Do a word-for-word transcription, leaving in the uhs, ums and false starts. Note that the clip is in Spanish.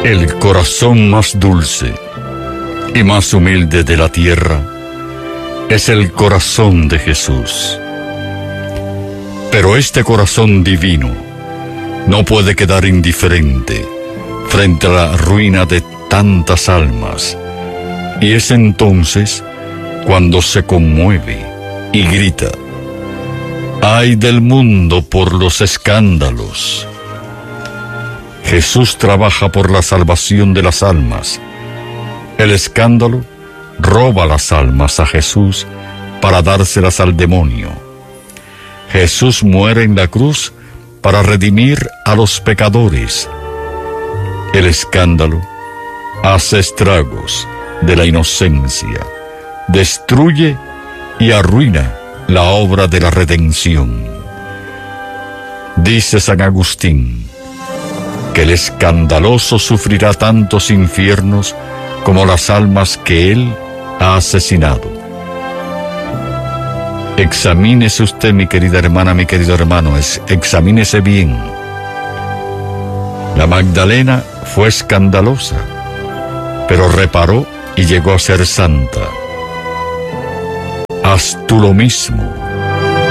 El corazón más dulce y más humilde de la tierra es el corazón de Jesús. Pero este corazón divino no puede quedar indiferente frente a la ruina de tantas almas, y es entonces cuando se conmueve y grita: ¡ay del mundo por los escándalos! Jesús trabaja por la salvación de las almas. El escándalo roba las almas a Jesús para dárselas al demonio. Jesús muere en la cruz para redimir a los pecadores. El escándalo hace estragos de la inocencia, destruye y arruina la obra de la redención. Dice San Agustín que el escandaloso sufrirá tantos infiernos como las almas que él ha asesinado. Examínese usted, mi querida hermana, mi querido hermano, es, examínese bien. La Magdalena fue escandalosa, pero reparó y llegó a ser santa. Haz tú lo mismo.